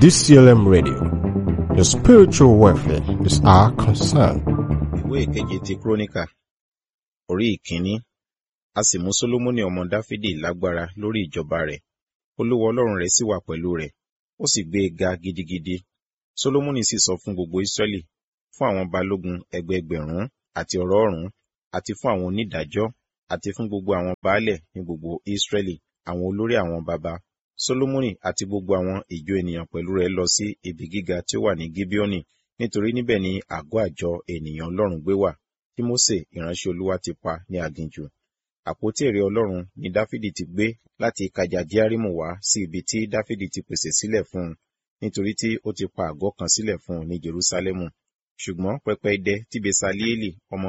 DCLM Radio. Your spiritual welfare is our concern. Ìwé ìkeje ti Kíróníkà, orí ìkíní. A sì mú Sólómọ́nì ọmọ Dáfídì lágbára lórí ìjọba rẹ̀. Olúwa Ọlọ́run rẹ̀ sì wà pẹ̀lú rẹ̀, ó sì gbé e ga gidigidi. Sólómọ́nì sì sọ fún gbogbo Ísírẹ́lì, fún àwọn balógun ẹgbẹẹgbẹ̀rún àti ọ̀rọ̀ọ̀rún, àti fún àwọn onídàájọ́, àti fún gbogbo àwọn baálẹ̀ ní gbogbo Ísírẹ́lì, àwọn olórí àwọn baba. Sólómọ́nì àti gbogbo àwọn ìjọ ènìyàn pẹ̀lú rẹ̀ lọ sí ibi gíga tí ó wà ní Gíbíónì, nítorí níbẹ̀ ni àgọ́ àjọ ènìyàn Ọlọ́run gbé wà, tí Mósè ìránṣẹ́ Olúwa ti pa ní aginjù. Àpótí ẹ̀rí Ọlọ́run ni Dáfídì ti gbé láti Kàjàjíárìmù wá sí ibi tí Dáfídì ti pèsè sílẹ̀ fún un, nítorí tí ó ti pa àgọ́ kan sílẹ̀ fún un ní Jerúsálẹ́mù. Ṣùgbọ́n pẹpẹ idẹ tí Besalieli ọmọ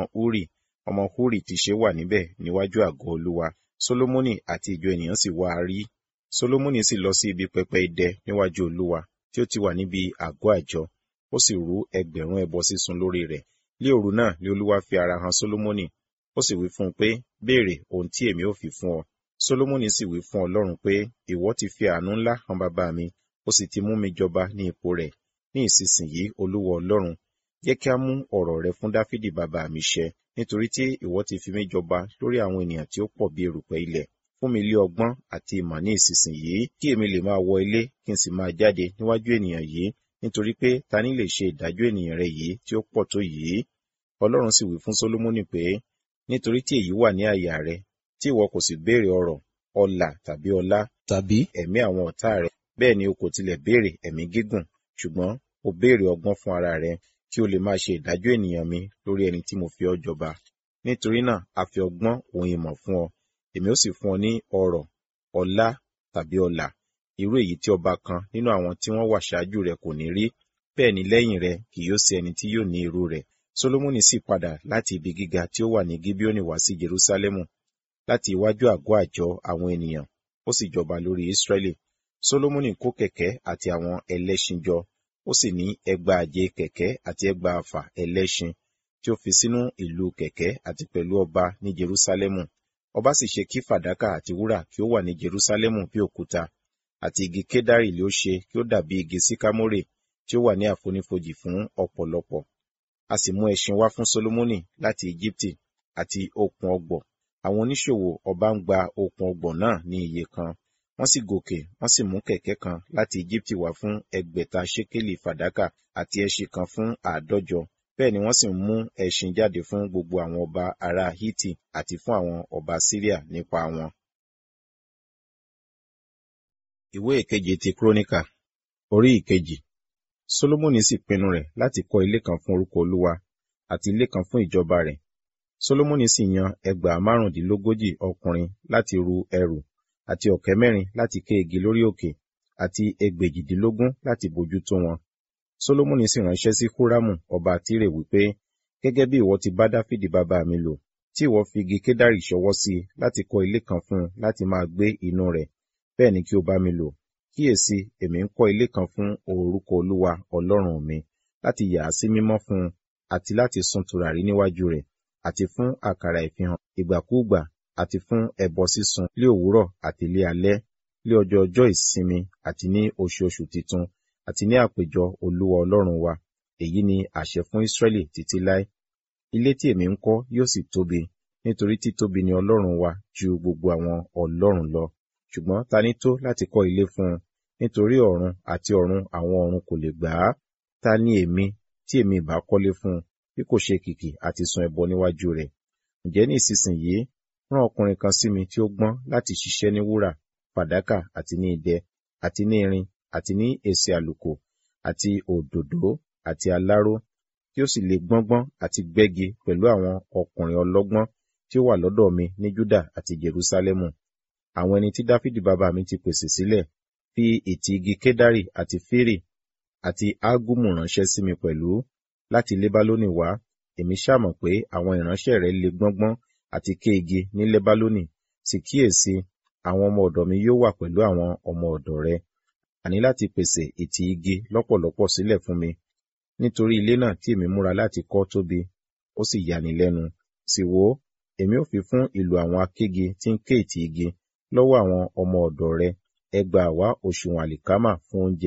Huri ti ṣe wà níbẹ̀ níwájú àgọ́ Olúwa. Sólómọ́nì àti ìjọ ènìyàn sì wá a rí. Sólómọ́nì sì lọ sí ibi pẹpẹ idẹ níwájú Olúwa tí ó ti wà níbi àgọ́ àjọ, ó sì rú 1000 ẹbọ sísun lórí rẹ̀. Ní òru náà ni Olúwa fi ara hàn Sólómọ́nì, ó sì wí fún un pé, béèrè ohun tí èmi ó fi fún ọ. Sólómọ́nì sì wí fún Ọlọ́run pé, ìwọ ti fi àánú ńlá hàn bàbá mi, ó sì ti mú mi jọba ní ipò rẹ̀. Ní ìsinsìnyí, Olúwa Ọlọ́run, jẹ́ kí a mú ọ̀rọ̀ rẹ fún Dáfídì bàbá mi ṣẹ, nítorí tí ìwọ ti fi mí jọba lórí àwọn ènìyàn tí ó pọ̀ bí erùpẹ̀ ilẹ̀. Fún mi lé ọgbọ́n àti ìmọ̀ ní ìsinsìnyí, kí èmi lè máa wọ ilé, kí n sì máa jáde níwájú ènìyàn yìí, nítorí pé ta ni lè ṣe ìdájọ́ ènìyàn rẹ yìí tí ó pọ̀ tó yìí? Ọlọ́run sì wí fún Sólómọ́nì pé, nítorí tí èyí wà ní àyà rẹ, tí ìwọ kò sì béèrè ọrọ̀, ọlà tàbí ọlá, tàbí ẹ̀mí àwọn ọ̀tá rẹ, bẹ́ẹ̀ ni o kò tilẹ̀ béèrè ẹ̀mí gígùn, ṣùgbọ́n o béèrè ọgbọ́n fún ara rẹ, kí o lè máa ṣe ìdájọ́ ènìyàn mi lórí ẹni tí mo fi ọ́ jọba. Nítorí náà, a fi ọgbọ́n òun ìmọ̀ fún ọ, èmi ó sì fún ọ ní ọrọ̀, ọlá tàbí ọlà, irú èyí tí ọba kan nínú àwọn tí wọ́n wà ṣáájú rẹ kò ní rí, bẹ́ẹ̀ ni lẹ́yìn rẹ kì yóò sí ẹni tí yóò ní irú rẹ̀. Sólómọ́nì sì padà láti ibi gíga tí ó wà ní Gíbíónì wá sí Jerúsálẹ́mù, láti iwájú àgọ́ àjọ àwọn ènìyàn, ó sì jọba lórí Ísírẹ́lì. Sólómọ́nì kó kẹ̀kẹ́ àti àwọn ẹlẹ́ṣin jọ, ó sì ní 6,000 kẹ̀kẹ́ àti 6,000 ẹlẹ́ṣin, tí ó fi sínú ìlú kẹ̀kẹ́ àti pẹ̀lú ọba ní Jerúsálẹ́mù. Ọba sì ṣe kí fàdákà àti wúrà kí ó wà ní Jerúsálẹ́mù bí òkúta, àti igi kédárì lé ó ṣe kí ó dàbí igi síkámórè tí ó wà ní àfonífojì fún ọ̀pọ̀lọpọ̀. A sì mú ẹṣin wá fún Sólómọ́nì láti Íjíbítì àti okùn ọ̀gbọ̀. Àwọn oníṣòwò ọba ń gba okùn ọ̀gbọ̀ náà ní iye kan. Wọ́n sì gòkè, wọ́n sì mú kẹ̀kẹ́ kan láti Íjíbítì wá fún 600 ṣékélì fàdákà àti ẹṣin kan fún 150. Bẹ́ẹ̀ ni wọ́n sì mú ẹṣin jáde fún gbogbo àwọn ọba ará Hítì àti fún àwọn ọba Síríà nípa wọn. Ìwé ìkeje ti Kíróníkà, orí ìkejì. Sólómọ́nì sì pinnu rẹ̀ láti kọ́ ilé kan fún orúkọ Olúwa, àti ilé kan fún ìjọba rẹ̀. Sólómọ́nì sì yan 145 ọkùnrin láti ru ẹrù, àti 400 láti ké igi lórí òkè, àti 118 láti bójútó wọn. Sólómọ́nì sì ránṣẹ́ sí Húrámù ọba Tírè wípé, gẹ́gẹ́ bí ìwọ ti bá Dáfídì bàbá mi lò, tí ìwọ fi igi kédárì ṣọwọ́ sí láti kọ́ ilé kan fún un láti máa gbé inú rẹ̀, bẹ́ẹ̀ ni kí o bá mi lò. Kíyèsí, èmi ń kọ́ ilé kan fún orúkọ Olúwa Ọlọ́run mi, láti yà á sí mímọ́ fún un, àti láti sun tùràrí níwájú rẹ̀, àti fún àkàrà ìfihàn ìgbàkúùgbà, àti fún ẹbọ sísun lé òwúrọ̀ àti lé alẹ́, lé ọjọ́ ìsinmi, àti ní oṣooṣù titun, àti ní àpéjọ Olúwa Ọlọ́run wa. Èyí ni àṣẹ fún Ísírẹ́lì títí láé. Ilé tí èmi ń kọ́ yóò sì tóbi, nítorí títóbi ni Ọlọ́run wa ju gbogbo àwọn ọlọ́run lọ. Ṣùgbọ́n ta ni tó láti kọ́ ilé fún un? Nítorí ọ̀run àti ọ̀run àwọn ọ̀run kò lè gbà á. Ta ni èmi tí èmi ìbá kọ́lé fún un, bí kò ṣe kìkì àti sun ẹbọ níwájú rẹ̀? Ǹjẹ́ ní ìsinsìnyí, rán ọkùnrin kan sí mi tí ó gbọ́n láti ṣiṣẹ́ ní wúrà, fàdákà àti ní idẹ, àti ní irin, àti ní èsì àlùkò, àti òdòdó, àti aláró, tí ó sì lè gbọ́ngbọ́n àti gbẹ́gi pẹ̀lú àwọn ọkùnrin ọlọ́gbọ́n tí ó wà lọ́dọ̀ mi ní Júdà àti Jerúsálẹ́mù. Àwọn ẹni tí Dáfídì bàbá mi ti pèsè sílẹ̀, fi ìtì igi kédárì àti fírì àti ágúmù ránṣẹ́ sí mi pẹ̀lú láti Lébálónì wá. Èmi ṣàmọ̀ pé àwọn ìránṣẹ́ rẹ̀ lè gbọ́ngbọ́n àti ké igi ní Lébálónì. Sì kíyèsí, àwọn ọmọ ọ̀dọ̀ mi yóò wà pẹ̀lú àwọn ọmọ ọ̀dọ̀ rẹ, àní láti pèsè ìtì igi lọ́pọ̀lọpọ̀ sílẹ̀ fún mi, nítorí ilé náà tí èmi múra láti kọ́ tóbi, ó sì yani lẹ́nu. Sì wò ó, èmi ó fi fún ìlú àwọn akégi tí ń ké ìtì igi lọ́wọ́ àwọn ọmọ ọ̀dọ̀ rẹ 6,000 òṣùwọ̀n àlìkámà fún oúnjẹ,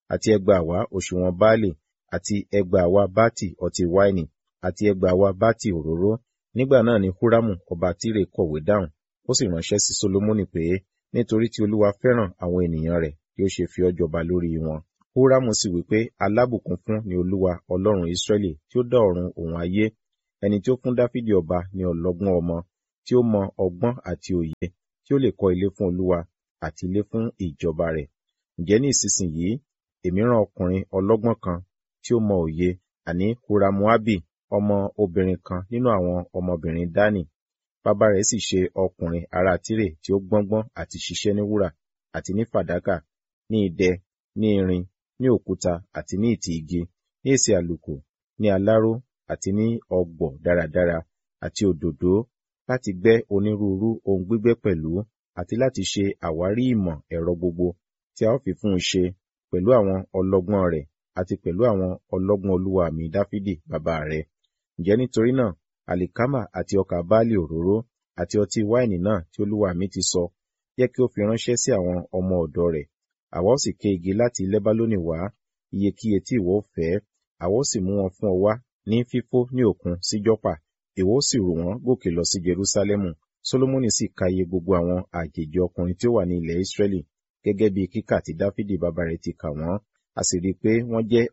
àti ẹgbàáwàá òṣùwọ̀n báálì, àti ẹgbàáwàá bátì ọtí wáìnì, àti ẹgbàáwàá bátì òróró. Nígbà náà ni Húrámù ọba Tírè kọ̀wé dáhùn, ó sì ránṣẹ́ sí Sólómọ́nì pé, nítorí tí Olúwa fẹ́ràn àwọn ènìyàn rẹ̀, kí ó ṣe fi ọ́ jọba lórí wọn. Húrámù sì wí pé, alábùkún fún ni Olúwa Ọlọ́run Ísírẹ́lì, tí ó dá ọ̀run òun ayé, ẹni tí ó fún Dáfídì ọba ní ọlọ́gbọ́n ọmọ, tí ó mọ ọgbọ́n àti òye, tí ó lè kọ́ ilé fún Olúwa àti ilé fún ìjọba rẹ̀. Ǹjẹ́ ní ìsinsìnyí, èmi rán ọkùnrin ọlọ́gbọ́n kan tí ó mọ òye, àní Huramu-Abi, ọmọ obìnrin kan nínú àwọn ọmọbìnrin Dánì. Bàbá rẹ̀ sì ṣe ọkùnrin ará Tírè tí ó gbọ́ngbọ́n àti ṣiṣẹ́ ní wúrà àti ní fàdákà, ní idẹ, ní irin, ní òkúta àti ní ìtì igi, ní èsì àlùkò, ní aláró àti ní ọ̀gbọ̀ dáradára, àti òdòdó, láti gbẹ́ onírúurú ohun gbígbẹ́ pẹ̀lú, àti láti ṣe àwárí ìmọ̀ ẹ̀rọ gbogbo tí a ó fi fún un ṣe, pẹ̀lú àwọn ọlọ́gbọ́n rẹ̀, àti pẹ̀lú àwọn ọlọ́gbọ́n olúwa mi Dáfídì bàbá rẹ̀. Ǹjẹ́ nítorí náà, àlìkámà àti ọkà báálì òróró, àti ọtí wáìnì náà tí olúwa mi ti sọ, jẹ́ kí ó fi ránṣẹ́ sí àwọn ọmọ ọ̀dọ̀ rẹ̀. Àwa ó sì ké igi láti Lẹ́bálónì wá, iyekíye tí ìwọ ó fẹ́, àwa ó sì mú wọn fún ọ wá ní fífó ní òkun sí Jọ́pà, ìwọ ó sì rù wọ́n gòkè lọ sí Jerúsálẹ́mù. Sólómọ́nì sì ka iye gbogbo àwọn àjèjì ọkùnrin tí ó wà ní ilẹ̀ Ísírẹ́lì, gẹ́gẹ́ bí kíkà tí Dáfídì bàbá rẹ̀ ti kà wọ́n, a sì rí i pé wọ́n jẹ́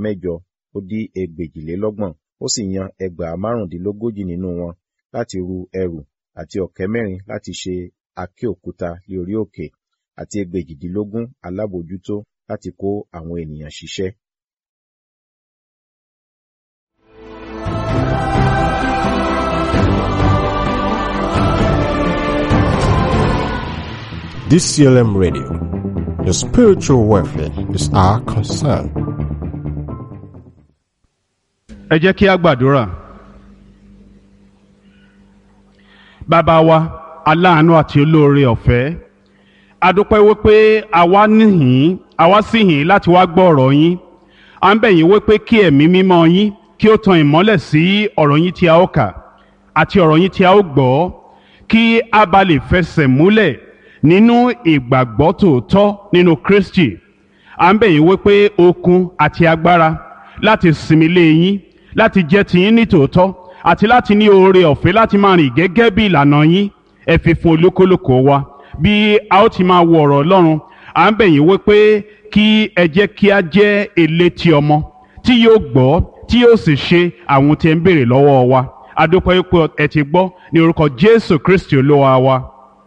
6,830. Ó sì yan 45,000 nínú wọn láti ru ẹrù, àti 400 láti ṣe àké òkúta lé orí òkè, àti 18 alábòójútó láti kó àwọn ènìyàn ṣiṣẹ́. DCLM Radio. Your spiritual welfare is our concern. Ẹ jẹ́ kí a gbàdúrà. Bàbá wa aláàánú àti olóore ọ̀fẹ́, a dúpẹ́ wípé àwa sì yín láti wá gbọ́ ọ̀rọ̀ yín. À ń bẹ̀ yín wípé kí ẹ̀mí mímọ́ yín kí ó tan ìmọ́lẹ̀ sí ọ̀rọ̀ yín tí a ó kà àti ọ̀rọ̀ yín tí a ó gbọ́, kí a bá lè fẹsẹ̀ múlẹ̀ nínú ìgbàgbọ́ tòótọ́ nínú Kristi. À ń bẹ̀ yín wípé okun àti agbára láti sinmi lé yín, láti jẹ́ tiyín ní tòótọ́, àti láti ní oore ọ̀fẹ́ láti máa rìn gẹ́gẹ́ bí ìlànà yín, ẹ fi fún olúkúlùkù wa bí a ó ti máa wo ọ̀rọ̀ Ọlọ́run. À ń bẹ̀ yín wípé kí ẹ jẹ́ kí a jẹ́ elétí ọmọ tí yóò gbọ́, tí yóò sì ṣe àwọn tí ẹ ń béèrè lọ́wọ́ wa. A dúpẹ́ wípé ẹ ti gbọ́ ní orúkọ Jésù Kristi Olúwa wa.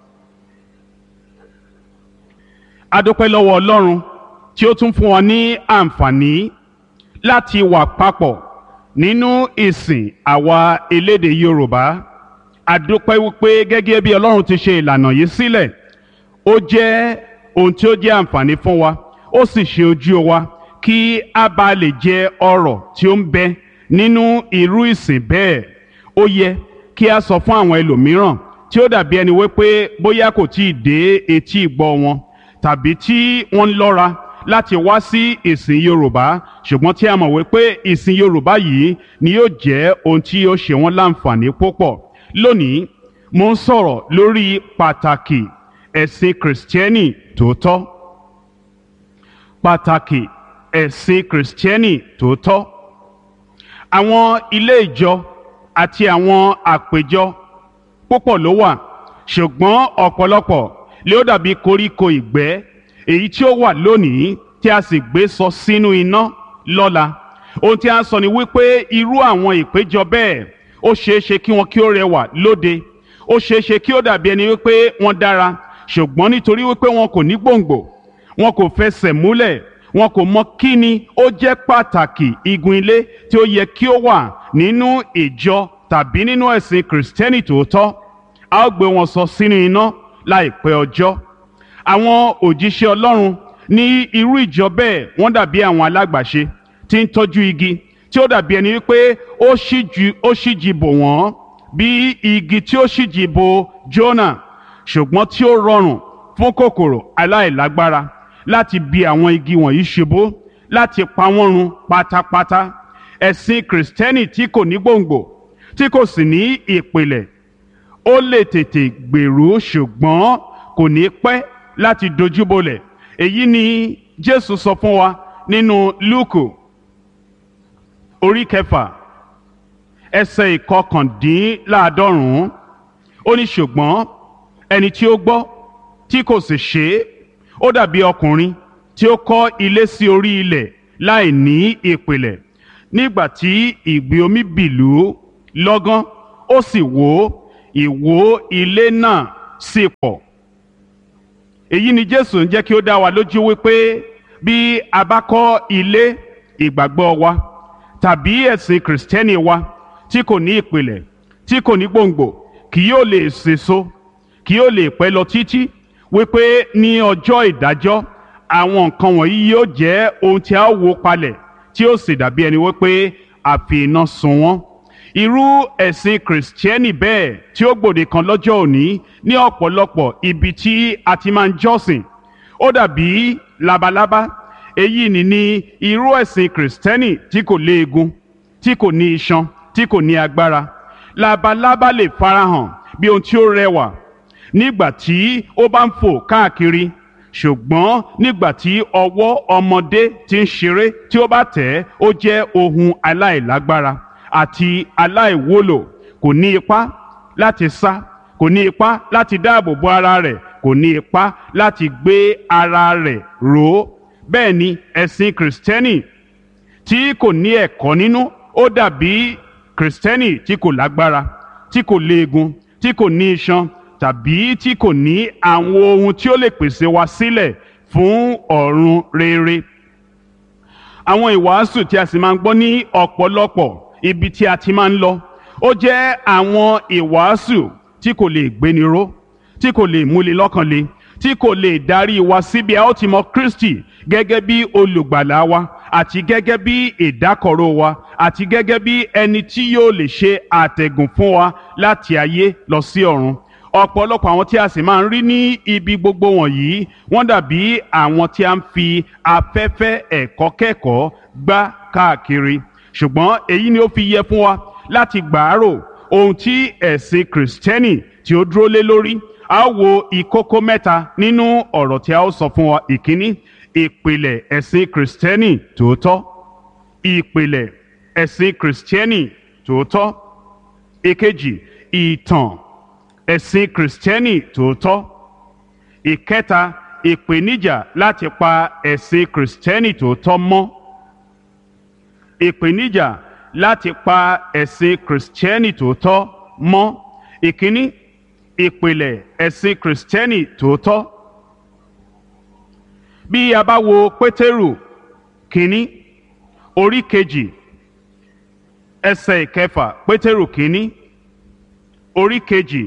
A dúpẹ́ lọ́wọ́ Ọlọ́run tí ó tún fún wa ní àǹfààní láti wà papọ̀ nínú ìsìn àwa elédè Yorùbá. A dúpẹ́ wípé gẹ́gẹ́ bí Ọlọ́run ti ṣe ìlànà yìí sílẹ̀, ó jẹ́ ohun tí ó jẹ́ àǹfààní fún wa, ó sì ṣe ojú wa kí a bá lè jẹ ọrọ̀ tí ó ń bẹ nínú irú ìsìn bẹ́ẹ̀. Ó yẹ kí a sọ fún àwọn ẹlòmíràn tí ó dàbí ẹni wípé bóyá kò tí ì dé etí ìgbọ́ wọn, tàbí tí wọ́n ń lọ́ra láti wá sí ìsìn Yorùbá, ṣùgbọ́n tí a mọ̀ wípé ìsìn Yorùbá yìí ni yóò jẹ́ ohun tí yóò ṣe wọ́n láǹfààní púpọ̀. Lónìí, mo ń sọ̀rọ̀ lórí pàtàkì ẹ̀sìn Kìrìsìtẹ́nì tòótọ́. Pàtàkì ẹ̀sìn Kìrìsìtẹ́nì tòótọ́. Àwọn ilé ìjọ àti àwọn àpéjọ púpọ̀ ló wà, ṣùgbọ́n ọ̀pọ̀lọpọ̀ lé ó dàbí koríko ìgbẹ́ èyí tí ó wà lónìí tí a sì gbé sọ sínú iná lọ́la. Ohun tí a ń sọ ni wípé irú àwọn ìpéjọ bẹ́ẹ̀ ó ṣeéṣe kí wọn kí ó rẹwà lóde, ó ṣeéṣe kí ó dàbí ẹni wípé wọ́n dára, ṣùgbọ́n nítorí wípé wọn kò ní gbòǹgbò, wọn kò fẹsẹ̀ múlẹ̀, wọn kò mọ kí ni ó jẹ́ pàtàkì igun ilé tí ó yẹ kí ó wà nínú ìjọ tàbí nínú ẹ̀sìn Kìrìsìtẹ́nì tòótọ́. A ó gbé wọn sọ sínú iná láìpẹ́ ọjọ́. Àwọn òjíṣẹ́ Ọlọ́run ní irú ìjọ bẹ́ẹ̀ wọ́n dàbí àwọn alágbàṣe tí ń tọ́jú igi tí ó dàbí ẹni wípé ó ṣíji bò wọ́n bí igi tí ó ṣíji bò Jónà, ṣùgbọ́n tí ó rọrùn fún kòkòrò aláìlágbára láti bi àwọn igi wọ̀nyí ṣubú, láti pa wọ́n run pátápátá. Ẹ̀sìn Kìrìsìtẹ́nì tí kò ní gbòǹgbò, tí kò sì ní ìpìlẹ̀, ó lè tètè gbèrú ṣùgbọ́n kò ní pẹ́ láti dojúbolẹ̀. Èyí ni Jésù sọ fún wa nínú Lúùkù orí kẹfà ẹsẹ̀ ìkọkàndínláàádọ́rùn-ún. Ó ní ṣùgbọ́n ẹni tí ó gbọ́ tí kò sì ṣe é, ó dàbí ọkùnrin tí ó kọ́ ilé sí orí ilẹ̀ láì ní ìpìlẹ̀. Nígbà tí ìgbì omi bìlú lọ́gán, ó sì wó, ìwó ilé náà sì pọ̀. Èyí ni Jésù ń jẹ́ kí ó dá wa lójú wípé bí a bá kọ́ ilé ìgbàgbọ́ wa tàbí ẹ̀sìn kìrìsìtẹ́nì wa tí kò ní ìpìlẹ̀, tí kò ní gbòǹgbò, kì yóò lè sèso, kì yóò lè pẹ́ lọ títí, wípé ní ọjọ́ ìdájọ́ àwọn nǹkan wọ̀nyí yóò jẹ́ ohun tí a ó wó palẹ̀, tí ó sì dàbí ẹni wípé a fi iná sun wọ́n. Irú ẹ̀sìn kìrìsìtẹ́nì bẹ́ẹ̀ tí ó gbòde kan lọ́jọ́ òní ní ọ̀pọ̀lọpọ̀ ibi tí a ti máa ń jọ́sìn, ó dàbí labalábá. Èyí ni irú ẹ̀sìn kìrìsìtẹ́nì tí kò léegun, tí kò ní iṣan, tí kò ní agbára. Labalábá lè farahàn bí ohun tí ó rẹwà nígbà tí ó bá ń fò káàkiri, ṣùgbọ́n nígbà tí ọwọ́ ọmọdé tí ń ṣeré tí ó bá tẹ̀ ẹ́, ó jẹ́ ohun aláìlágbára àti aláìwúlò. Kò ní ipá láti sá, kò ní ipá láti dáàbò bo ara rẹ̀, kò ní ipá láti gbé ara rẹ̀ ró. Bẹ́ẹ̀ ni ẹ̀sìn kìrìsìtẹ́nì tí kò ní ẹ̀kọ́ nínú ó dàbí kìrìsìtẹ́nì tí kò lágbára, tí kò léegun, tí kò ní iṣan, tàbí tí kò ní àwọn ohun tí ó lè pèsè wa sílẹ̀ fún ọ̀run rere. Àwọn ìwàásù tí a sì máa ń gbọ́ ní ọ̀pọ̀lọpọ̀ ibi tí a ti máa ń lọ, ó jẹ́ àwọn ìwàásù tí kò lè gbéni ró, tí kò lè múni lọ́kàn le, tí kò lè darí wa síbi a ó ti mọ Kristi gẹ́gẹ́ bí olùgbàlà wa, àti gẹ́gẹ́ bí ìdákọ̀ró wa, àti gẹ́gẹ́ bí ẹni tí yóò lè ṣe àtẹ̀gùn fún wa láti ayé lọ sí ọ̀run. Ọ̀pọ̀lọpọ̀ àwọn tí a sì máa ń rí ní ibi gbogbo wọ̀nyí, wọ́n dàbí àwọn tí a ń fi afẹ́fẹ́ ẹ̀kọ́ kẹ́kọ̀ọ́ gbá káàkiri. Ṣùgbọ́n èyí ni ó fi yẹ fún wa láti gbàárò ohun tí ẹ̀sìn kìrìsìtẹ́nì tí ó dúró lé lórí. A ó wo ìkókó mẹ́ta nínú ọ̀rọ̀ tí a ó sọ fún wa. Ìkíní, ìpìlẹ̀ ẹ̀sìn kìrìsìtẹ́nì tòótọ́. Ìpìlẹ̀ ẹ̀sìn kìrìsìtẹ́nì tòótọ́. Ìkejì, ìtàn ẹ̀sìn kìrìsìtẹ́nì tòótọ́. Ìkẹta, ìpèníjà láti pa ẹ̀sìn kìrìsìtẹ́nì tòótọ́ mọ́. Ìpèníjà láti pa ẹ̀sìn kìrìsìtẹ́nì tòótọ́ mọ́. Ìkíní, ìpìlẹ̀ ẹ̀sìn kìrìsìtẹ́nì tòótọ́. Bí a bá wo Pétérù kínní orí kejì ẹsẹ̀ ìkẹfà, Pétérù kínní orí kejì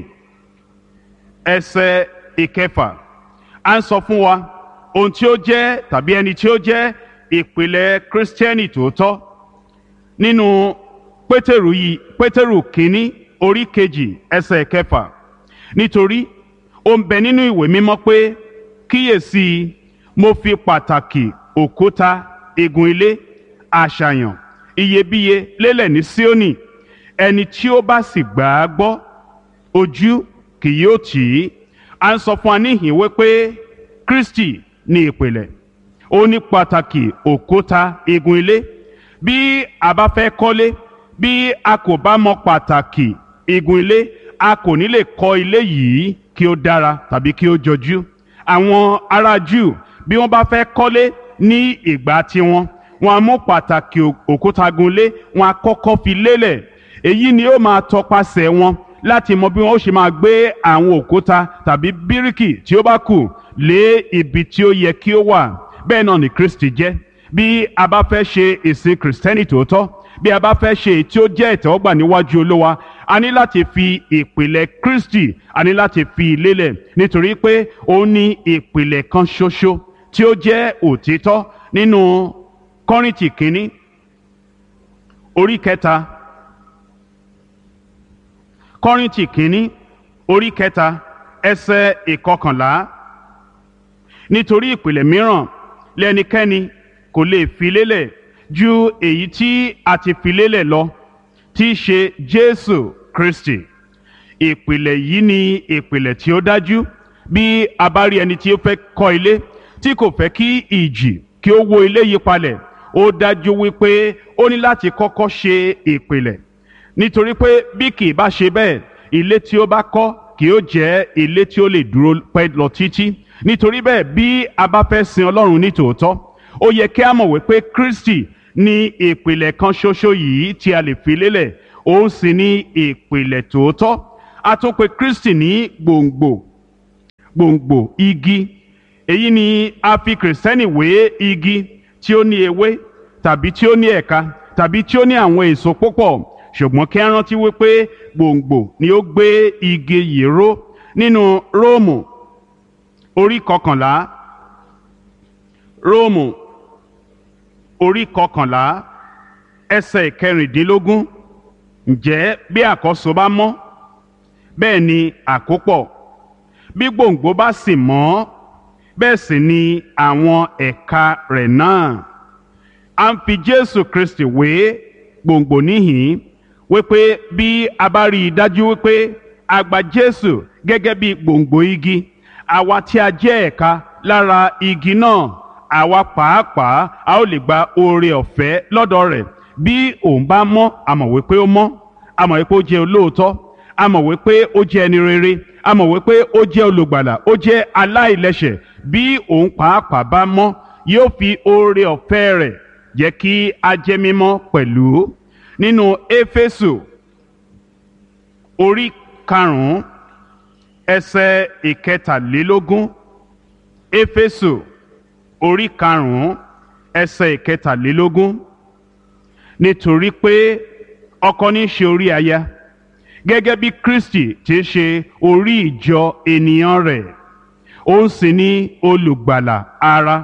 ẹsẹ̀ ìkẹfà, à ń sọ fún wa ohun tí ó jẹ́ tàbí ẹni tí ó jẹ́ ìpìlẹ̀ kìrìsìtẹ́nì tòótọ́ nínú Pétérù kínní orí kejì ẹsẹ̀ ìkẹfà. Nítorí ó ń bẹ nínú ìwé mímọ́ pé kíyèsí, mo fi pàtàkì òkúta igun ilé àṣàyàn iyebíye lélẹ̀ ní Síónì, ẹni tí ó bá sì gbà á gbọ́, ojú kì yóò tì í. À ń sọ fún wa níhìn wípé Kristi ni ìpìlẹ̀, ó ní pàtàkì òkúta igun ilé. Bí a bá fẹ́ kọ́lé, bí a kò bá mọ pàtàkì igun ilé, a kò ní lè kọ́ ilé yìí kí ó dára tàbí kí ó jọjú. Àwọn ará Júù bí wọ́n bá fẹ́ kọ́lé ní ìgbà tiwọn, wọ́n á mú pàtàkì òkúta igun ilé, wọ́n á kọ́kọ́ fi lélẹ̀. Èyí ni ó máa tọpasẹ̀ wọn láti mọ bí wọ́n ó ṣe máa gbé àwọn òkúta tàbí bíríkì tí ó bá kù lé ibi tí ó yẹ kí ó wà. Bẹ́ẹ̀ náà ni Kristi jẹ́. Bí a bá fẹ́ ṣe ìsìn kìrìsìtẹ́nì tòótọ́, bí a bá fẹ́ ṣe èyí tí ó jẹ́ ìtẹ́wọ́gbà níwájú Olúwa, a ní láti fi ìpìlẹ̀ Kristi, a ní láti fi lélẹ̀, nítorí pé ó ní ìpìlẹ̀ kan ṣoṣo tí ó jẹ́ òtítọ́. Nínú Kọ́ríńtì kínní orí kẹta, Kọ́ríńtì kínní orí kẹta ẹsẹ̀ ìkọkànlá, nítorí ìpìlẹ̀ mìíràn lẹ́nikẹ́ni kò lè fi lélẹ̀ ju èyí tí a ti fi lélẹ̀ lọ, tí í ṣe Jésù Kristi. Ìpìlẹ̀ yìí ni ìpìlẹ̀ tí ó dájú. Bí a bá rí ẹni tí ó fẹ́ kọ́ ilé tí kò fẹ́ kí ìjì kí ó wó ilé yìí palẹ̀, ó dájú wípé ó ní láti kọ́kọ́ ṣe ìpìlẹ̀, nítorí pé bí kì í bá ṣe bẹ́ẹ̀, ilé tí ó bá kọ́ kì yóò jẹ́ ilé tí ó lè dúró pẹ́ lọ títí. Nítorí bẹ́ẹ̀, bí a bá fẹ́ sin Ọlọ́run ní tòótọ́, ó yẹ kí a mọ̀ wípé Kristi ní ìpìlẹ̀ kan ṣoṣo yìí tí a lè fi lélẹ̀, òun sì ní ìpìlẹ̀ tòótọ́. A tún pè Kristi ní gbòǹgbò igi. Èyí ni a fi Kìrìsìtẹ́nì wé igi tí ó ní ewé tàbí tí ó ní ẹ̀ka tàbí tí ó ní àwọn èso púpọ̀. Ṣùgbọ́n kí a rántí wípé gbòǹgbò ni ó gbé igi yìí ró. Nínú Róòmù orí kọkànlá, Róòmù orí kọkànlá ẹsẹ̀ ìkẹrìndínlógún, ǹjẹ́ bí àkọ́so bá mọ́, bẹ́ẹ̀ ni àkópọ̀. Bí gbòǹgbò bá sì mọ́, bẹ́ẹ̀ sì ni àwọn ẹ̀ka rẹ̀ náà. A ń fi Jésù Kristi wé gbòǹgbò níhìn-ín, wípé bí a bá rí i dájú wípé a gba Jésù gẹ́gẹ́ bí gbòǹgbò igi, àwa tí a jẹ́ ẹ̀ka lára igi náà, àwa pàápàá a ó lè gba oore ọ̀fẹ́ lọ́dọ̀ rẹ̀. Bí òun bá mọ́, a mọ̀ wípé ó mọ́, a mọ̀ wípé ó jẹ́ olóòótọ́, a mọ̀ wípé ó jẹ́ ẹni rere, a mọ̀ wípé ó jẹ́ olùgbàlà, ó jẹ́ aláìlẹ́ṣẹ̀. Bí òun pàápàá bá mọ́, yóò fi oore ọ̀fẹ́ rẹ̀ jẹ́ kí a jẹ́ mímọ́ pẹ̀lú. Nínú Éfésù orí karùn-ún ẹsẹ̀ ìkẹtàlélógún, Éfésù orí karùn-ún ẹsẹ̀ ìkẹtàlélógún, nítorí pé ọkọ ní í ṣe orí aya, gẹ́gẹ́ bí Kristi ti ṣe orí ìjọ ènìyàn rẹ̀, òun sì ni olùgbàlà ara.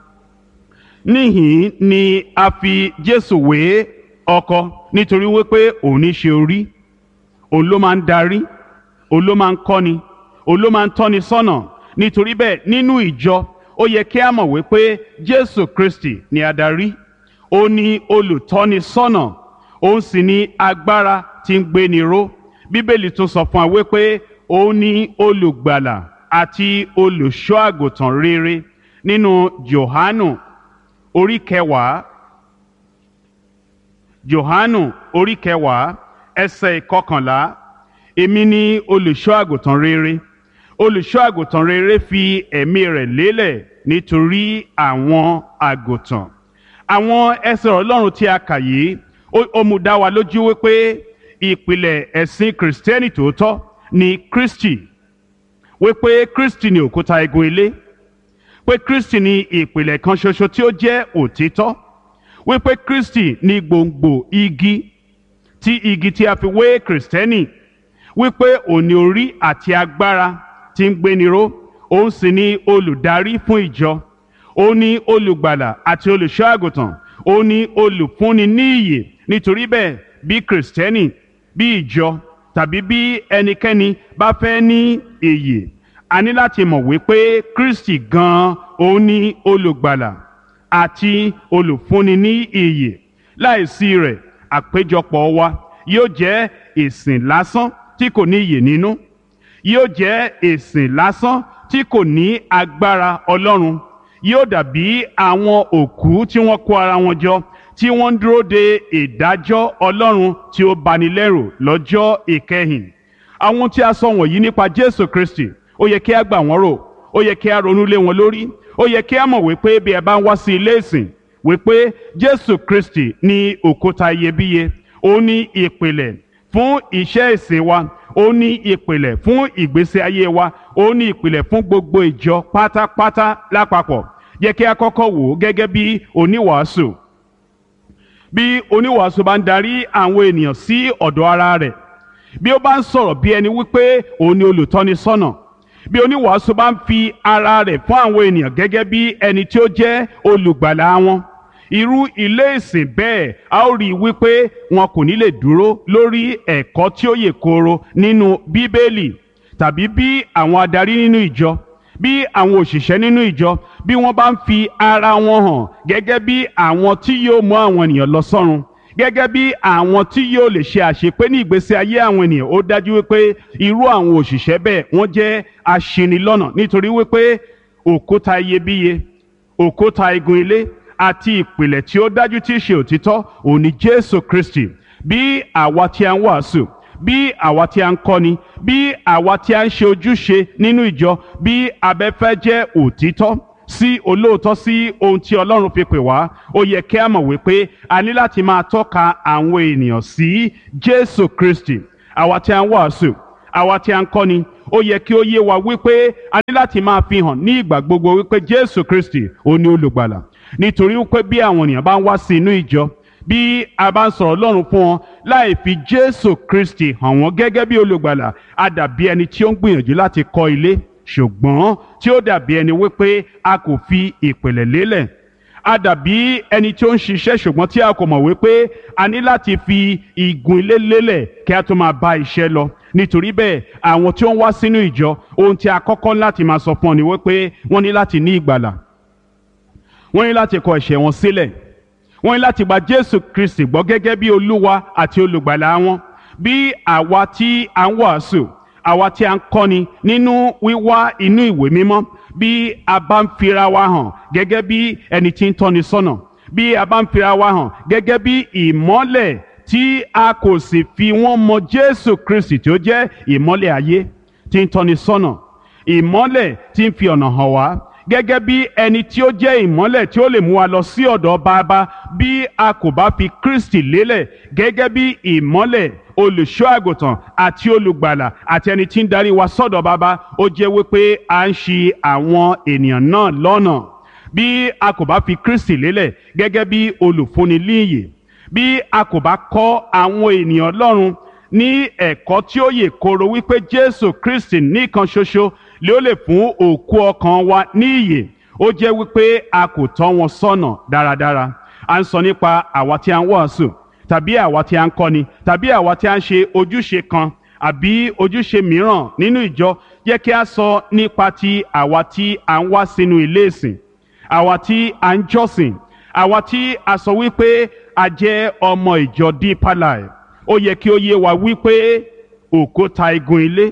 Níhìn ni a fi Jésù wé ọkọ, nítorí wípé òun ní í ṣe orí, òun ló máa ń darí, òun ló máa ń kọ́ni, òun ló máa ń tọ́ni sọ́nà. Nítorí bẹ́ẹ̀, nínú ìjọ ó yẹ kí a mọ̀ wípé Jésù Kristi ni adarí, ó ní olùtọ́ni sọ́nà, òun sì ní agbára tí ń gbéni ró. Bíbélì tún sọ fún wa wípé òun ní olùgbàlà àti olùṣọ́ àgùntàn rere. Nínú Jòhánù orí kẹwàá, Jòhánù orí kẹwàá ẹsẹ̀ ìkọkànlá, èmi ni olùṣọ́ àgùntàn rere. Olùṣọ́ àgùntàn rere fi ẹ̀mí rẹ̀ lélẹ̀ nítorí àwọn àgùntàn. Àwọn ẹsẹ̀ Ọlọ́run tí a kà yìí, ó mú dá wa lójú wípé ìpìlẹ̀ ẹ̀sìn Kìrìsìtẹ́nì tòótọ́ ni Kristi, wípé Kristi ni òkúta igun ilé, pé Kristi ni ìpìlẹ̀ kan ṣoṣo tí ó jẹ́ òtítọ́, wípé Kristi ni gbòǹgbò igi tí a fi wé Kìrìsìtẹ́nì, wípé òun ni orí àti agbára tí ń gbéni ró, òun sì ni olùdarí fún ìjọ, òun ni olùgbàlà àti olùṣọ́ àgùntàn, òun ni olùfúnni ní ìyè. Nítorí bẹ́ẹ̀, bí Kìrìsìtẹ́nì, bí ìjọ tàbí bí ẹnikẹ́ni bá fẹ́ ní ìyè, a ní láti mọ̀ wípé Kristi gan-an òun ni olùgbàlà àti olùfúnni ní ìyè. Láìsí rẹ̀, àpéjọpọ̀ wa yóò jẹ́ ìsìn lásán tí kò ní ìyè nínú, yóò jẹ́ ìsìn lásán tí kò ní agbára Ọlọ́run, yóò dàbí àwọn òkú tí wọ́n kó ara wọn jọ, tí wọ́n ń dúró de ìdájọ́ Ọlọ́run tí ó bani lẹ́rù lọ́jọ́ ìkẹyìn. Àwọn tí a sọ wọ̀nyí nípa Jésù Kristi, ó yẹ kí a gbà wọ́n rò, ó yẹ kí a ronú lé wọn lórí, ó yẹ kí a mọ̀ wípé bí ẹ bá ń wá sí ilé ìsìn, wípé Jésù Kristi ní òkúta iyebíye, ó ní ìpìlẹ̀ fún iṣẹ́ ìsìn wa, ó ní ìpìlẹ̀ fún ìgbésí ayé wa, ó ní ìpìlẹ̀ fún gbogbo ìjọ pátápátá lápapọ̀. Jẹ́ kí a kọ́kọ́ wò ó gẹ́gẹ́ bí oníwàásù. Bí oníwàásù bá ń darí àwọn ènìyàn sí ọ̀dọ̀ ara rẹ̀, bí ó bá ń sọ̀rọ̀ bí ẹni wípé òun ni olùtọ́ni sọ́nà, bí oníwàásù bá ń fi ara rẹ̀ fún àwọn ènìyàn gẹ́gẹ́ bí ẹni tí ó jẹ́ olùgbàlà wọn, irú ilé ìsìn bẹ́ẹ̀ a ó rí i wípé wọn kò ní lè dúró lórí ẹ̀kọ́ tí ó yè kooro nínú Bíbélì, tàbí bí àwọn adarí nínú ìjọ, bí àwọn òṣìṣẹ́ nínú ìjọ, bí wọ́n bá ń fi ara wọn hàn gẹ́gẹ́ bí àwọn tí yóò mú àwọn ènìyàn lọ sọ́run, gẹ́gẹ́ bí àwọn tí yóò lè ṣe àṣepé ní ìgbésí ayé àwọn ènìyàn, ó dájú wípé irú àwọn òṣìṣẹ́ bẹ́ẹ̀ wọ́n jẹ́ aṣinilọ́nà, nítorí wípé òkúta iyebíye òkúta igun ilé àti ìpìlẹ̀ tí ó dájú tí í ṣe òtítọ́ òun ni Jésù Kristi. Bí àwa tí a ń wàásù, bí àwa tí a ń kọ́ni, bí àwa tí a ń ṣe ojúṣe nínú ìjọ, bí abẹ́fẹ́ jẹ́ òtítọ́ sí olóòótọ́ sí ohun tí Ọlọ́run fi pè wá, ó yẹ kí a mọ̀ wípé a ní láti máa tọ́ka àwọn ènìyàn sí Jésù Kristi. Àwa tí a ń wàásù, àwa tí a ń kọ́ni, ó yẹ kí ó yé wa wípé a ní láti máa fi hàn ní ìgbà gbogbo wípé Jésù Kristi ó ní olùgbàlà. Nítorí wípé bí àwọn ènìyàn bá ń wá sí inú ìjọ, bí a bá ń sọ̀rọ̀ Ọlọ́run fún wọn láì fi Jésù Kristi hàn wọ́n gẹ́gẹ́ bí olùgbàlà, a dàbí ẹni tí ó ń gbìyànjú láti kọ́ ilé ṣùgbọ́n tí ó dàbí ẹni wípé a kò fi ìpìlẹ̀ lélẹ̀. A dàbí ẹni tí ó ń ṣiṣẹ́ ṣùgbọ́n tí a kò mọ̀ wípé a ní láti fi igun ilé lélẹ̀ kí a tó máa bá iṣẹ́ lọ. Nítorí bẹ́ẹ̀ àwọn tí ó ń wá sínú ìjọ, ohun tí a kọ́kọ́ láti máa sọ fún ọ ni wípé wọ́n ní láti ní ìgbàlà, wọ́n ní láti kọ ẹ̀ṣẹ̀ wọn sílẹ̀, wọ́n ní láti gba Jésù Kristi gbọ́ gẹ́gẹ́ bí Olúwa àti olùgbàlà wọn. Bí àwa tí a ń wàásù, àwa tí a ń kọ́ni nínú wíwá inú ìwé mímọ́, bí a bá ń fira wa hàn gẹ́gẹ́ bí ẹni tí ń tọ́ni sọ́nà, bí a bá ń fira wa hàn gẹ́gẹ́ bí ìmọ́lẹ̀ tí a kò sì fi wọ́n mọ Jésù Kristi tí ó jẹ́ ìmọ́lẹ̀ ayé tí ń tọ́ni sọ́nà, ìmọ́lẹ̀ tí ń fi ọ̀nà hàn wá, gẹ́gẹ́ bí ẹni tí ó jẹ́ ìmọ́lẹ̀ tí ó lè mú wa lọ sí ọ̀dọ̀ Baba. Bí a kò bá fi Kristi lélẹ̀ gẹ́gẹ́ bí ìmọ́lẹ̀, olùṣọ́ àgùntàn àti olùgbàlà àti ẹni tí ń darí wa sọ́dọ̀ Baba, ó jẹ́ wípé à ń ṣì àwọn ènìyàn náà lọ́nà. Bí a kò bá fi Kristi lélẹ̀ gẹ́gẹ́ bí olùfúnni líyè, bí a kò bá kọ́ àwọn ènìyàn Ọlọ́run ní ẹ̀kọ́ tí ó yè kooro wípé Jésù Kristi nìkan ṣoṣo lé ó lè fún òkú ọkàn wa ní ìyè, ó jẹ́ wípé a kò tọ́ wọn sọ́nà dáradára. À ń sọ nípa àwa tí a ń wàásù, tàbí àwa tí a ń kọ́ni, tàbí àwa tí a ń ṣe ojúṣe kan àbí ojúṣe mìíràn nínú ìjọ. Jẹ́ kí a sọ nípa ti àwa tí a ń wá sínú ilé ìsìn, àwa tí a ń jọ́sìn, àwa tí a sọ wípé a jẹ́ ọmọ ìjọ Deeper Life. Ó yẹ kí ó yé wa wípé òkúta igun ilé,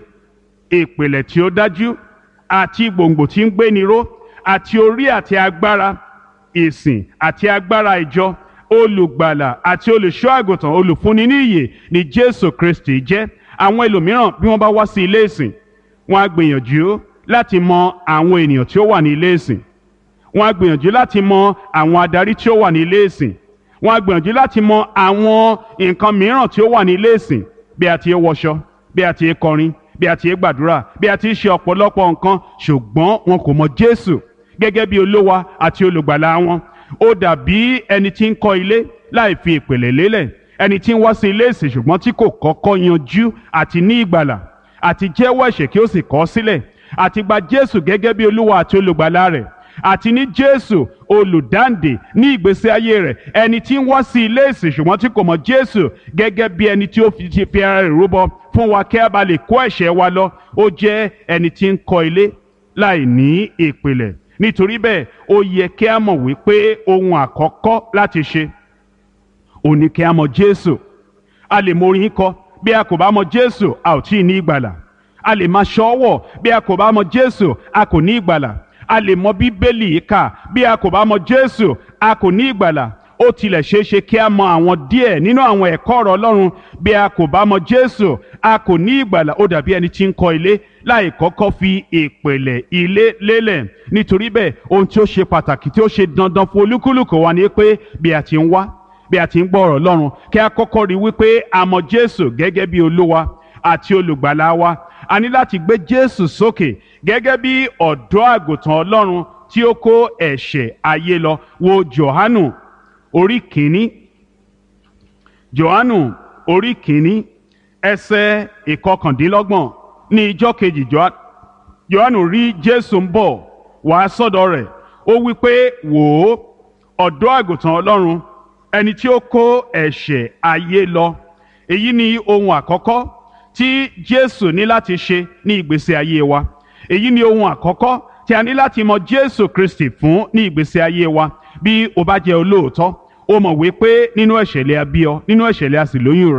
ìpìlẹ̀ tí ó dájú àti gbòǹgbò tí ń gbéni ró àti orí àti agbára ìsìn àti agbára ìjọ, olùgbàlà àti olùṣọ́ àgùntàn, olùfúnni ní ìyè ni Jésù Kristi jẹ́. Àwọn ẹlòmíràn bí wọ́n bá wá sí ilé ìsìn, wọ́n á gbìyànjú láti mọ àwọn ènìyàn tí ó wà ní ilé ìsìn, wọ́n á gbìyànjú láti mọ àwọn adarí tí ó wà ní ilé ìsìn, wọ́n á gbìyànjú láti mọ àwọn nǹkan mìíràn tí ó wà ní ilé ìsìn, bí a ti ń wọṣọ, bí a ti ń kọrin, bí a ti ń gbàdúrà, bí a ti ń ṣe ọ̀pọ̀lọpọ̀ nǹkan, ṣùgbọ́n wọn kò mọ Jésù gẹ́gẹ́ bí Olúwa àti olùgbàlà wọn. Ó dàbí ẹni tí ń kọ́ ilé láì fi ìpìlẹ̀ lélẹ̀, ẹni tí ń wá sí ilé ìsìn ṣùgbọ́n tí kò kọ́kọ́ yanjú àti ní ìgbàlà, àti jẹ́wọ́ ẹ̀ṣẹ̀ kí ó sì kọ̀ ọ́ sílẹ̀, àti gba Jésù gẹ́gẹ́ bí Olúwa àti olùgbàlà rẹ̀, àti ní Jésù olùdáǹdè ní ìgbésí ayé rẹ̀. Ẹni tí ń wá sí ilé ìsìn ṣùgbọ́n tí kò mọ Jésù gẹ́gẹ́ bí ẹni tí ó fi ara rẹ̀ rúbọ fún wa kí a bá lè kó ẹ̀ṣẹ̀ wa lọ, ó jẹ́ ẹni tí ń kọ́ ilé láì ní ìpìlẹ̀. Nítorí bẹ́ẹ̀ ó yẹ kí a mọ̀ wípé ohun àkọ́kọ́ láti ṣe ó ní kí a mọ Jésù. A lè mọ orin kọ, bí a kò bá mọ Jésù a ò tí ì ní ìgbàlà. A lè máa ṣọ́wọ̀, bí a kò bá mọ Jésù a kò ní ìgbàlà. A lè mọ Bíbélì kà, bí a kò bá mọ Jésù a kò ní ìgbàlà. Ó tilẹ̀ ṣeé ṣe kí a mọ àwọn díẹ̀ nínú àwọn ẹ̀kọ́ ọ̀rọ̀ Ọlọ́run, bí a kò bá mọ Jésù a kò ní ìgbàlà. Ó dàbí ẹni tí ń kọ́ ilé láì kọ́kọ́ fi ìpìlẹ̀ ilé lélẹ̀. Nítorí bẹ́ẹ̀ ohun tí ó ṣe pàtàkì, tí ó ṣe dandan fún olúkúlùkù wa ni pé bí a ti ń wá, bí a ti ń gbọ́ ọ̀rọ̀ Ọlọ́run, kí a kọ́kọ́ rí wípé a mọ Jésù gẹ́gẹ́ bí Olúwa àti olùgbàlà wa. A ní láti gbé Jésù sókè gẹ́gẹ́ bí ọ̀dọ́ àgùntàn Ọlọ́run tí ó kó ẹ̀ṣẹ̀ ayé lọ. Wo Jòhánù orí kìíní, Jòhánù orí kìíní ẹsẹ̀ ìkọkàndínlọ́gbọ̀n. Ní ijọ́ kejì Jòhánù rí Jésù ń bọ̀ wá sọ́dọ̀ rẹ̀. Ó wí pé, wò ó, ọ̀dọ́ àgùntàn Ọlọ́run, ẹni tí ó kó ẹ̀ṣẹ̀ ayé lọ. Èyí ni ohun àkọ́kọ́ tí Jésù ní láti ṣe ní ìgbésí ayé wa. Èyí ni ohun àkọ́kọ́ tí a ní láti mọ Jésù Kristi fún ní ìgbésí ayé wa. Bí o bá jẹ́ olóòótọ́, o mọ̀ wípé nínú ẹ̀ṣẹ̀ lè a bí ọ, nínú ẹ̀ṣẹ̀ lè a sì lóyún rẹ,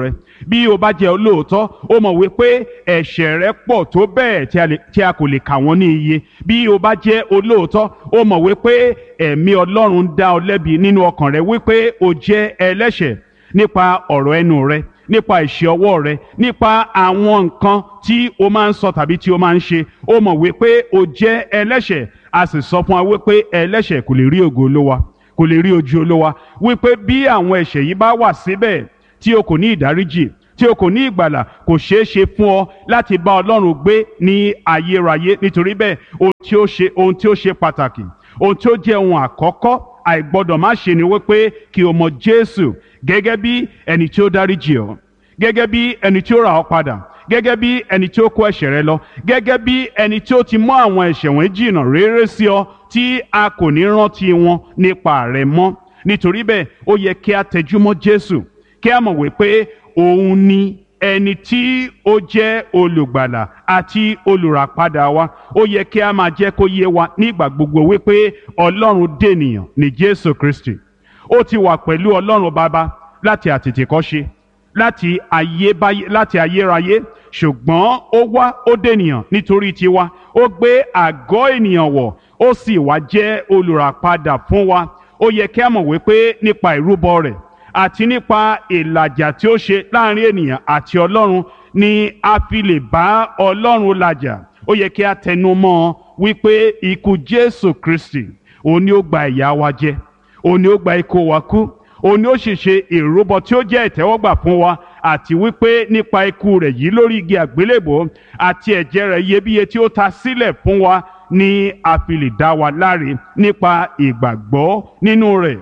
bí o bá jẹ́ olóòótọ́ ó mọ̀ wípé ẹ̀ṣẹ̀ rẹ pọ̀ tó bẹ́ẹ̀ tí a kò lè kà wọ́n ní iye. Bí o bá jẹ́ olóòótọ́ ó mọ̀ wípé ẹ̀mí Ọlọ́run dá ọ lẹ́bi nínú ọkàn rẹ wípé o jẹ́ ẹlẹ́ṣẹ̀ nípa ọ̀rọ̀ ẹnu rẹ, nípa ìṣe ọwọ́ rẹ, nípa àwọn nǹkan tí o máa ń sọ tàbí tí o máa ń ṣe. Ó mọ̀ wípé o jẹ́ ẹlẹ́ṣẹ̀, a sì sọ fún wa wípé ẹlẹ́ṣẹ̀ kò lè rí ògo Olúwa, kò lè rí ojú Olúwa, wípé bí àwọn ẹ̀ṣẹ̀ yìí bá wà síbẹ̀ tí o kò ní ìdáríjì, tí o kò ní ìgbàlà, kò ṣeé ṣe fún ọ láti bá Ọlọ́run gbé ní ayérayé. Nítorí bẹ́ẹ̀ ohun tí ó ṣe pàtàkì, ohun tí ó jẹ́ ohun àkọ́kọ́ àìgbọ́dọ̀ má ṣe ni wípé kí o mọ Jésù gẹ́gẹ́ bí ẹni tí ó dáríjì ọ́, gẹ́gẹ́ bí ẹni tí ó rà ọ́ padà, gẹ́gẹ́ bí ẹni tí ó kó ẹ̀ṣẹ̀ rẹ lọ, gẹ́gẹ́ bí ẹni tí ó ti mú àwọn ẹ̀ṣẹ̀ wọn jìnnà réré sí ọ tí a kò ní rántí wọn nípa rẹ mọ́. Nítorí bẹ́ẹ̀ ó yẹ kí a tẹjúmọ́ Jésù, kí a mọ̀ wípé òun ni ẹni tí ó jẹ́ olùgbàlà àti olùràpadà wa. Ó yẹ kí a máa jẹ́ kó yé wa nígbà gbogbo wípé Ọlọ́run dènìyàn ní Jésù Kristi. Ó ti wà pẹ̀lú Ọlọ́run Baba láti àtètèkọ́ṣe, láti ayérayé, ṣùgbọ́n ó wá ó dènìyàn nítorí tiwa. Ó gbé àgọ́ ènìyàn wọ̀, ó sì wá jẹ́ olùràpadà fún wa. Ó yẹ kí a mọ̀ wípé nípa ìrúbọ rẹ̀ àti nípa ìlàjà tí ó ṣe láàrin ènìyàn àti Ọlọ́run ni a fi lè bá Ọlọ́run làjà. Ó yẹ kí a tẹnu mọ́ wípé ikú Jésù Kristi òun ni ó gba ìyà wa jẹ, òun ni ó gba ikú wa kú, òun ni ó sì ṣe ìrúbọ tí ó jẹ́ ìtẹ́wọ́gbà fún wa, àti wípé nípa ikú rẹ̀ yìí lórí igi àgbélébò àti ẹ̀jẹ̀ rẹ̀ iyebíye tí ó ta sílẹ̀ fún wa ni a fi lè dá wa láre nípa ìgbàgbọ́ nínú rẹ̀.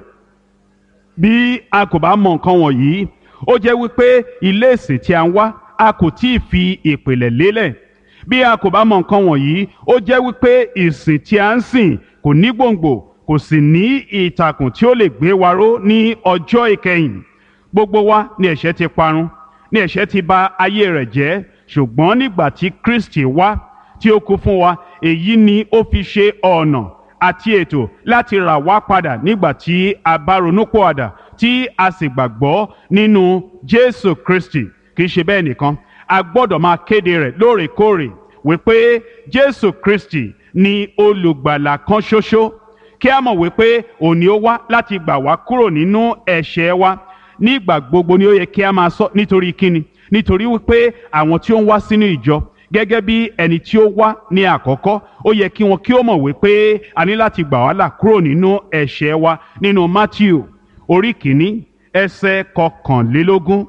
Bí a kò bá mọ nǹkan wọ̀nyí, ó jẹ́ wípé ilé ìsìn tí a ń wá a kò tí ì fi ìpìlẹ̀ lélẹ̀. Bí a kò bá mọ nǹkan wọ̀nyí, ó jẹ́ wípé ìsìn tí a ń sìn kò ní gbòǹgbò, kò sì ní ìtàkùn tí ó lè gbé wa ró ní ọjọ́ ìkẹyìn. Gbogbo wa ni ẹ̀ṣẹ̀ ti parun, ni ẹ̀ṣẹ̀ ti bà ayé rẹ̀ jẹ́, ṣùgbọ́n nígbà tí Kristi wá tí ó kú fún wa, èyí ni ó fi ṣe ọ̀nà àti ètò láti rà wá padà nígbà tí a bá ronúpìwàdà tí a sì gbàgbọ́ nínú Jésù Kristi. Kì í ṣe bẹ́ẹ̀ nìkan, a gbọ́dọ̀ máa kéde rẹ̀ lóòrèkóòrè wípé Jésù Kristi ni olùgbàlà kan ṣoṣo. Kí a mọ̀ wípé òun ni ó wá láti gbà wá kúrò nínú ẹ̀ṣẹ̀ wa. Nígbà gbogbo ni ó yẹ kí a máa sọ. Nítorí kíni? Nítorí wípé àwọn tí ó ń wá sínú ìjọ gẹ́gẹ́ bí ẹni tí ó wá ní àkọ́kọ́, ó yẹ kí wọn kí ó mọ̀ wípé a ní láti gbà wá là kúrò nínú ẹ̀ṣẹ̀ wa. Nínú Mátíù orí kìíní ẹsẹ̀ 21.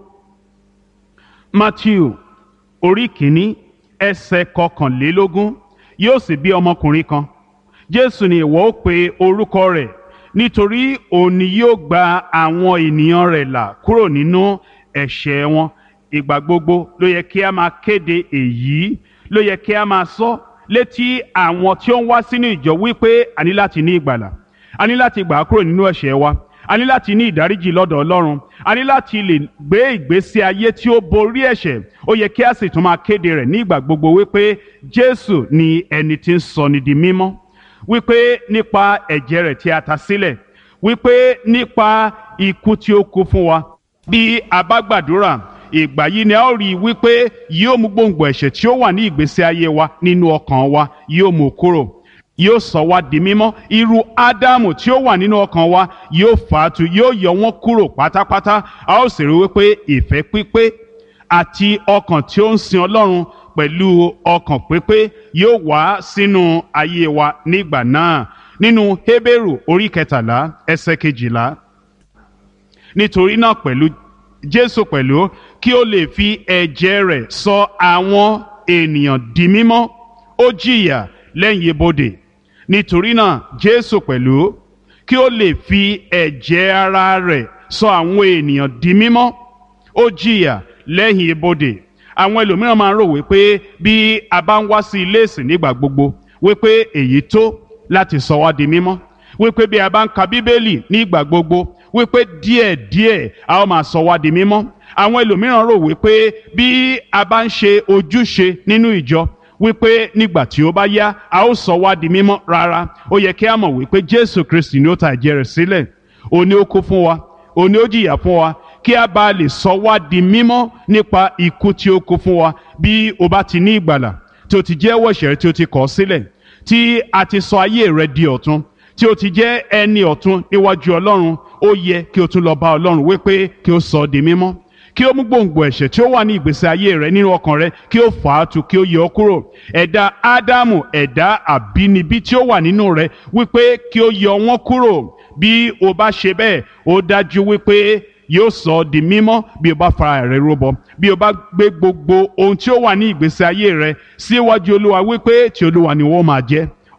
Mátíù orí kìíní ẹsẹ̀ 21. Yóò sì bí ọmọkùnrin kan, Jésù ni ìwọ ó pe orúkọ rẹ̀, nítorí òun ni yóò gba àwọn ènìyàn rẹ̀ là kúrò nínú ẹ̀ṣẹ̀ wọn. Ìgbà gbogbo ló yẹ kí a máa kéde èyí, ló yẹ kí a máa sọ létí àwọn tí ó ń wá sínú ìjọ wípé a ní láti ní ìgbàlà, a ní láti gbà á kúrò nínú ẹ̀ṣẹ̀ wa, a ní láti ní ìdáríjì lọ́dọ̀ Ọlọ́run, a ní láti lè gbé ìgbésí ayé tí ó borí ẹ̀ṣẹ̀. Ó yẹ kí a sì tún máa kéde rẹ̀ ní ìgbà gbogbo wípé Jésù ni ẹni tí ń sọni di mímọ́, wípé nípa ẹ̀jẹ̀ rẹ̀ tí a ta sílẹ̀, wípé nípa ikú tí ó kú fún wa. Bí a bá gbàdúrà, ìgbà yìí ni a ó rí i wípé yóò mú gbòǹgbò ẹ̀ṣẹ̀ tí ó wà ní ìgbésí ayé wa nínú ọkàn wa, yóò mú kúrò, yóò sọ wá di mímọ́. Irú Ádámù tí ó wà nínú ọkàn wa yóò fàátù, yóò yọ wọ́n kúrò pátápátá. A ó sì rí wípé ìfẹ́ pípé àti ọkàn tí ó ń sin Ọlọ́run pẹ̀lú ọkàn pípé yóò wá sínú ayé wa nígbà náà. Nínú Hébérù orí 13 ẹsẹ̀ 12. Nítorí náà pẹ̀lú Jésù pẹ̀lú, kí ó lè fi ẹ̀jẹ̀ rẹ̀ sọ àwọn ènìyàn di mímọ́, ó jìyà lẹ́yìn ibodè. Nítorí náà Jésù pẹ̀lú, kí ó lè fi ẹ̀jẹ̀ ara rẹ̀ sọ àwọn ènìyàn di mímọ́, ó jìyà lẹ́yìn ibodè. Àwọn ẹlòmíràn máa ń rò wípé bí a bá ń wá sí ilé ìsìn nígbà gbogbo wípé èyí tó láti sọ wá di mímọ́, wípé bí a bá ń ka Bíbélì nígbà gbogbo wípé díẹ̀díẹ̀ a ó máa sọ wá di mímọ́. Àwọn ẹlòmíràn rò wípé bí a bá ń ṣe ojúṣe nínú ìjọ wípé nígbà tí ó bá yá a ó sọ wá di mímọ́. Rárá, ó yẹ kí a mọ̀ wípé Jésù Kristi ni ó ta ẹ̀jẹ̀ rẹ̀ sílẹ̀, òun ni ó kú fún wa, òun ni ó jìyà fún wa, kí a bá lè sọ wá di mímọ́ nípa ikú tí ó kú fún wa. Bí o bá ti ní ìgbàlà, tí o ti jẹ́wọ́ ẹ̀ṣẹ̀ rẹ, tí o ti kọ̀ ọ́ sílẹ̀, tí a ti sọ ayé rẹ di ọ̀tun, tí o ti jẹ́ ẹni ọ̀tun níwájú Ọlọ́run, ó yẹ kí o tún lọ bá Ọlọ́run wípé kí o sọ ọ́ di mímọ́, kí ó mú gbòǹgbò ẹ̀ṣẹ̀ tí ó wà ní ìgbésí ayé rẹ nínú ọkàn rẹ, kí ó fà á tu, kí ó yọ ọ́ kúrò. Ẹ̀dá Ádámù, ẹ̀dá àbínibí tí ó wà nínú rẹ, wípé kí ó yọ wọ́n kúrò. Bí o bá ṣe bẹ́ẹ̀, ó dájú wípé yóò sọ ọ́ di mímọ́. Bí o bá fara rẹ rúbọ, bí o bá gbé gbogbo ohun tí ó wà ní ìgbésí ayé rẹ síwájú Olúwa wípé ti Olúwa ni wọ́n máa jẹ́,